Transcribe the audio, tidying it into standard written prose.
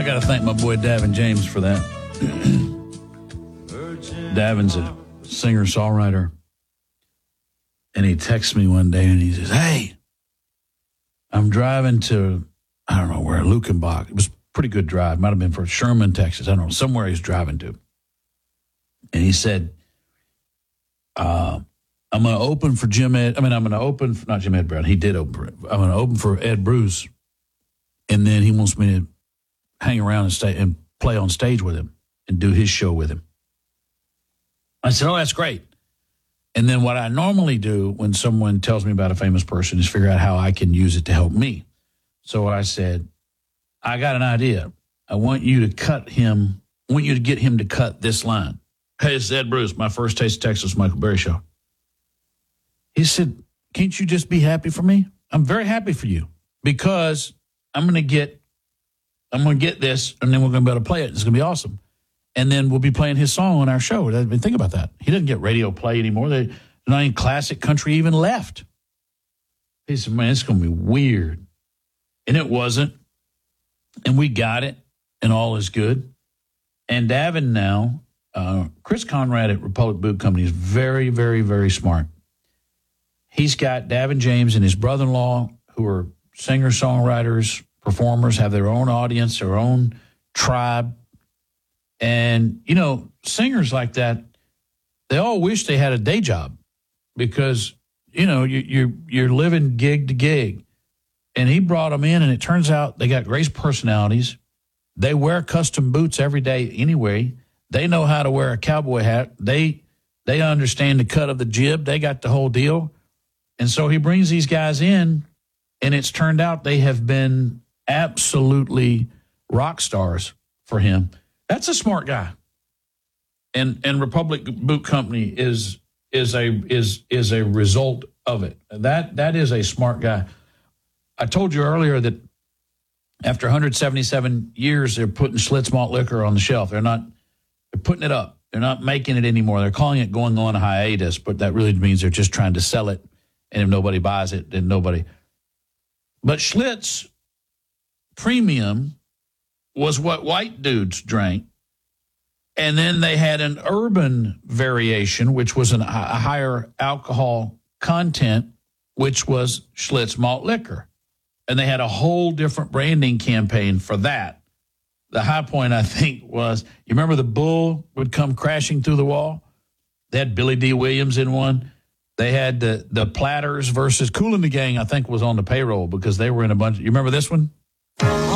got to thank my boy Davin James for that. Davin's a singer-songwriter. And he texts me one day and he says, hey, I'm driving to, I don't know where, Lukenbach. It was a pretty good drive. Might have been for Sherman, Texas. I don't know, somewhere he's driving to. And he said, I'm going to open for not Jim Ed Brown. He did open for it. I'm going to open for Ed Bruce. And then he wants me to hang around and stay and play on stage with him and do his show with him. I said, oh, that's great. And then what I normally do when someone tells me about a famous person is figure out how I can use it to help me. So I said, I got an idea. I want you to get him to cut this line. Hey, it's Ed Bruce, my First Taste of Texas Michael Berry show. He said, can't you just be happy for me? I'm very happy for you because I'm going to get this and then we're going to be able to play it. It's going to be awesome. And then we'll be playing his song on our show. I mean, think about that. He doesn't get radio play anymore. There's not any classic country even left. He said, man, it's going to be weird. And it wasn't. And we got it, and all is good. And Davin now, Chris Conrad at Republic Boot Company is very, very, very smart. He's got Davin James and his brother-in-law who are singer-songwriters, performers, have their own audience, their own tribe. And, you know, singers like that, they all wish they had a day job because, you know, you're living gig to gig. And he brought them in, and it turns out they got great personalities. They wear custom boots every day anyway. They know how to wear a cowboy hat. They understand the cut of the jib. They got the whole deal. And so he brings these guys in, and it's turned out they have been absolutely rock stars for him. That's a smart guy, and Republic Boot Company is a result of it. That is a smart guy. I told you earlier that after 177 years, they're putting Schlitz malt liquor on the shelf. They're putting it up. They're not making it anymore. They're calling it going on hiatus, but that really means they're just trying to sell it. And if nobody buys it, then nobody. But Schlitz Premium was what white dudes drank. And then they had an urban variation, which was a higher alcohol content, which was Schlitz malt liquor. And they had a whole different branding campaign for that. The high point, I think, was, you remember the bull would come crashing through the wall? They had Billy D. Williams in one. They had the Platters versus Kool and the Gang, I think, was on the payroll because they were in a bunch. You remember this one?